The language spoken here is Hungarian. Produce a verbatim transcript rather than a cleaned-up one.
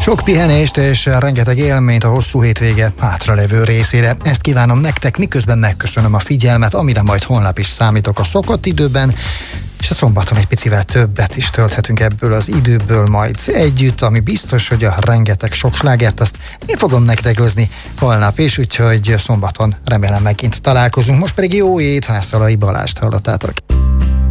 Sok pihenést és rengeteg élményt a hosszú hétvége hátralevő részére. Ezt kívánom nektek, miközben megköszönöm a figyelmet, amire majd holnap is számítok a szokott időben, és a szombaton egy picivel többet is tölthetünk ebből az időből majd együtt, ami biztos, hogy a rengeteg sok slágert azt én fogom nektek hozni holnap is, úgyhogy szombaton remélem megint találkozunk. Most pedig jó ét, Hászalai Balást hallottátok.